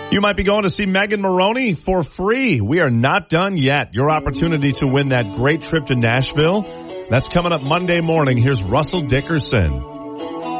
You might be going to see Megan Maroney for free. We are not done yet. Your opportunity to win that great trip to Nashville, that's coming up Monday morning. Here's Russell Dickerson.